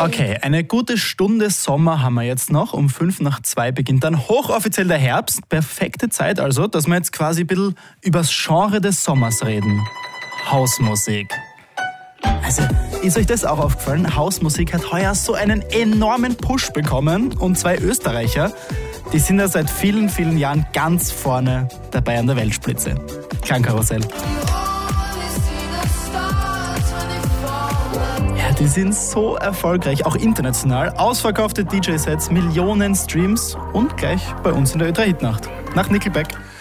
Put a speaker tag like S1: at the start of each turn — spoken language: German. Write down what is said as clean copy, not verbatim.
S1: Okay, eine gute Stunde Sommer haben wir jetzt noch. Um 1:55 beginnt dann hochoffiziell der Herbst. Perfekte Zeit also, dass wir jetzt quasi ein bisschen übers Genre des Sommers reden. Hausmusik. Also, ist euch das auch aufgefallen? Hausmusik hat heuer so einen enormen Push bekommen. Und 2 Österreicher, die sind ja seit vielen, vielen Jahren ganz vorne dabei an der Weltspitze. Klangkarussell. Ja, die sind so erfolgreich, auch international. Ausverkaufte DJ-Sets, Millionen Streams und gleich bei uns in der Ö3-Hitnacht. Nach Nickelback.